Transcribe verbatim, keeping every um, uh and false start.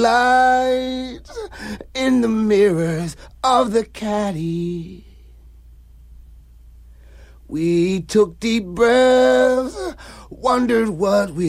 light in the mirrors of the caddy. We took deep breaths, wondered what we